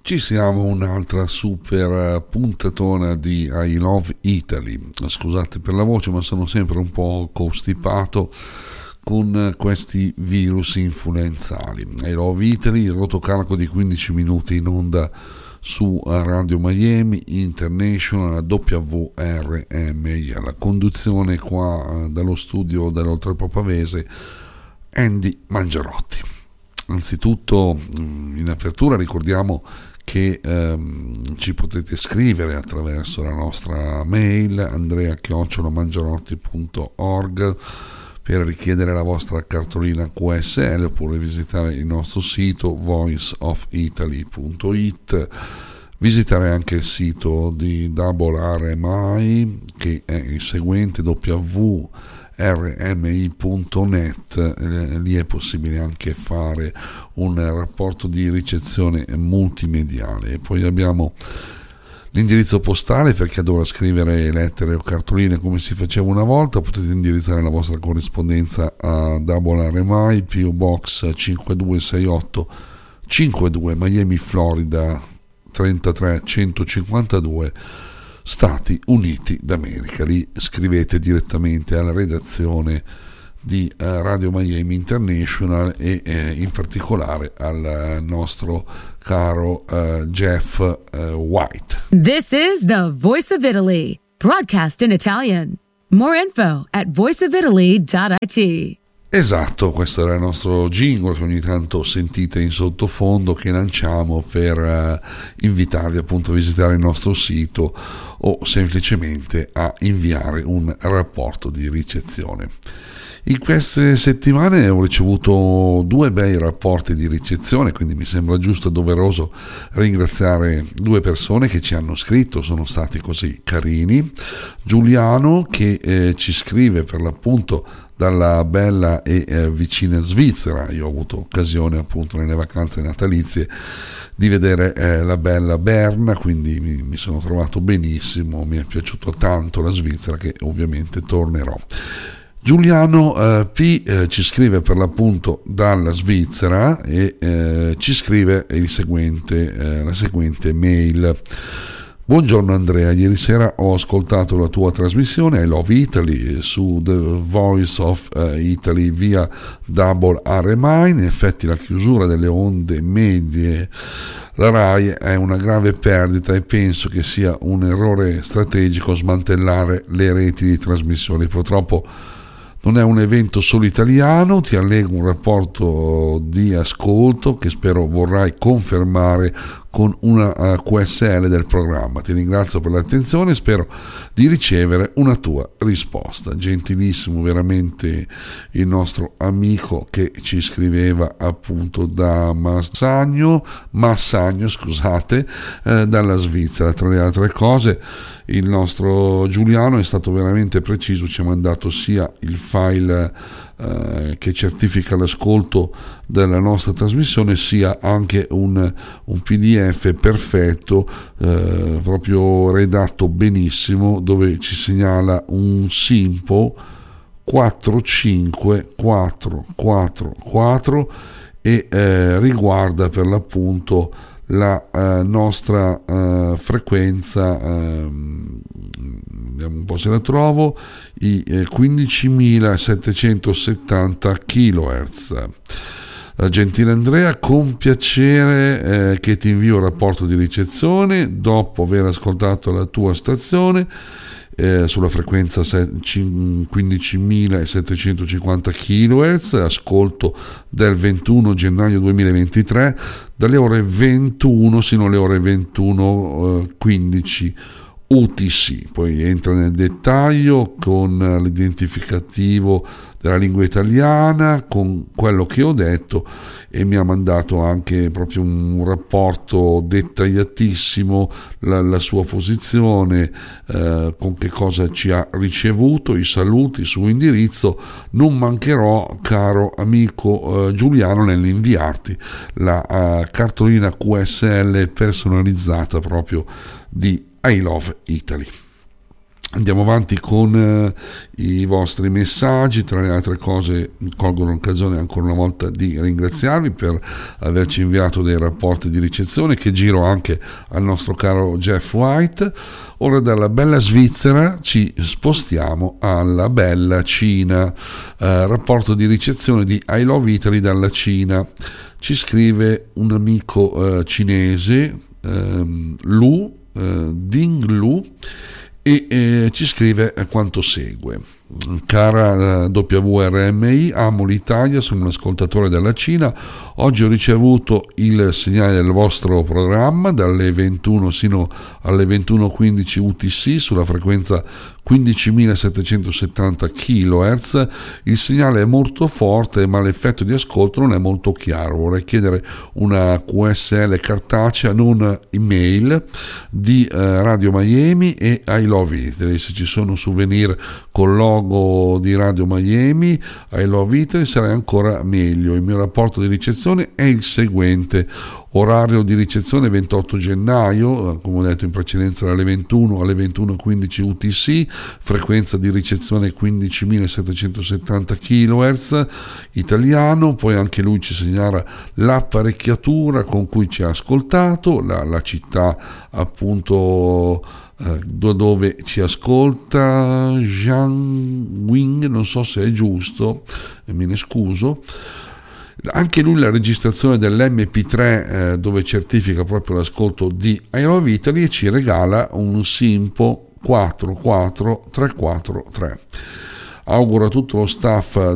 Ci siamo, un'altra super puntatona di I Love Italy. Scusate per la voce, ma sono sempre un po' costipato con questi virus influenzali. I Love Italy, il rotocalco di 15 minuti in onda su Radio Miami International WRMI. La conduzione qua dallo studio dell'Oltrepò Pavese, Andy Mangiarotti. Anzitutto, in apertura ricordiamo che ci potete scrivere attraverso la nostra mail andrea@mangiarotti.org per richiedere la vostra cartolina QSL, oppure visitare il nostro sito voiceofitaly.it, visitare anche il sito di RMI, che è il seguente, www.rmi.net. Lì è possibile anche fare un rapporto di ricezione multimediale. E poi abbiamo l'indirizzo postale per chi dovrà scrivere lettere o cartoline come si faceva una volta. Potete indirizzare la vostra corrispondenza a RMI, PO Box 5268 52 Miami, Florida 33152, Stati Uniti d'America. Lì scrivete direttamente alla redazione di Radio Miami International e in particolare al nostro caro Jeff White. This is the Voice of Italy, broadcast in Italian. More info at voiceofitaly.it. Esatto, questo era il nostro jingle che ogni tanto sentite in sottofondo, che lanciamo per invitarvi appunto a visitare il nostro sito o semplicemente a inviare un rapporto di ricezione. In queste settimane ho ricevuto 2 bei rapporti di ricezione, quindi mi sembra giusto e doveroso ringraziare 2 persone che ci hanno scritto, sono stati così carini. Giuliano, che ci scrive per l'appunto dalla bella e vicina Svizzera. Io ho avuto occasione appunto nelle vacanze natalizie di vedere la bella Berna, quindi mi sono trovato benissimo, mi è piaciuto tanto la Svizzera, che ovviamente tornerò. Giuliano P ci scrive per l'appunto dalla Svizzera e ci scrive la seguente mail. Buongiorno Andrea, ieri sera ho ascoltato la tua trasmissione I Love Italy su The Voice of Italy via RMI. In effetti la chiusura delle onde medie, la RAI, è una grave perdita e penso che sia un errore strategico smantellare le reti di trasmissione. Purtroppo non è un evento solo italiano. Ti allego un rapporto di ascolto che spero vorrai confermare con una QSL del programma. Ti ringrazio per l'attenzione e spero di ricevere una tua risposta. Gentilissimo veramente il nostro amico che ci scriveva appunto da Massagno, dalla Svizzera. Tra le altre cose, il nostro Giuliano è stato veramente preciso, ci ha mandato sia il file che certifica l'ascolto della nostra trasmissione, sia anche un PDF perfetto, proprio redatto benissimo, dove ci segnala un SINPO 45444 e riguarda per l'appunto la nostra frequenza, vediamo un po' se la trovo, i 15.770 kHz. Gentile Andrea, con piacere che ti invio il rapporto di ricezione dopo aver ascoltato la tua stazione sulla frequenza 15.750 kHz, ascolto del 21 gennaio 2023 dalle ore 21 sino alle ore 21:15 UTC. Poi entra nel dettaglio con l'identificativo della lingua italiana, con quello che ho detto, e mi ha mandato anche proprio un rapporto dettagliatissimo, la sua posizione, con che cosa ci ha ricevuto, i saluti, il suo indirizzo. Non mancherò, caro amico Giuliano, nell'inviarti la cartolina QSL personalizzata proprio di I Love Italy. Andiamo avanti con i vostri messaggi. Tra le altre cose colgo l'occasione ancora una volta di ringraziarvi per averci inviato dei rapporti di ricezione che giro anche al nostro caro Jeff White. Ora dalla bella Svizzera ci spostiamo alla bella Cina. Rapporto di ricezione di I Love Italy dalla Cina. Ci scrive un amico cinese, Ding Lu, e ci scrive quanto segue: cara WRMI, amo l'Italia, sono un ascoltatore della Cina. Oggi ho ricevuto il segnale del vostro programma dalle 21 sino alle 21:15 UTC sulla frequenza 15.770 kHz. Il segnale è molto forte, ma l'effetto di ascolto non è molto chiaro. Vorrei chiedere una QSL cartacea, non email, di Radio Miami e I Love Italy. Se ci sono souvenir con logo di Radio Miami, I Love Italy, sarà ancora meglio. Il mio rapporto di ricezione è il seguente: orario di ricezione 28 gennaio, come ho detto in precedenza, dalle 21 alle 21:15 UTC, frequenza di ricezione 15.770 kHz, italiano. Poi anche lui ci segnala l'apparecchiatura con cui ci ha ascoltato, la città appunto dove ci ascolta, Jiangwing, non so se è giusto, me ne scuso. Anche lui la registrazione dell'MP3 dove certifica proprio l'ascolto di I Love Italy e ci regala un Simpo 44343. Auguro a tutto lo staff